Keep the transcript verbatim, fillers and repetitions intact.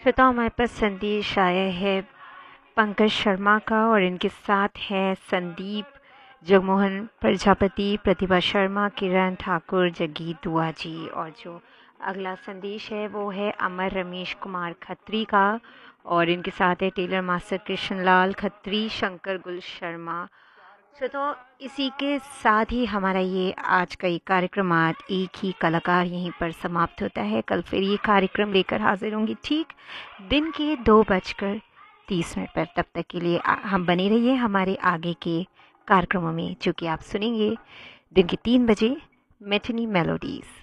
श्रोताओं, हमारे पास संदेश आया है पंकज शर्मा का और इनके साथ हैं संदीप, जगमोहन प्रजापति, प्रतिभा शर्मा, किरण ठाकुर, जगीत दुआ जी। और जो अगला संदेश है वो है अमर रमेश कुमार खत्री का और इनके साथ है टेलर मास्टर कृष्णलाल खत्री, शंकर गुल शर्मा। श्रोताओं, इसी के साथ ही हमारा ये आज का ये कार्यक्रम आज एक ही कलाकार यहीं पर समाप्त होता है। कल फिर ये कार्यक्रम लेकर हाजिर होंगी ठीक दिन के दो बजकर तीस मिनट पर। तब तक के लिए आ- हम बने रहिए हमारे आगे के कार्यक्रमों में, जो कि आप सुनेंगे दिन के तीन बजे, मैटिनी मेलोडीज़।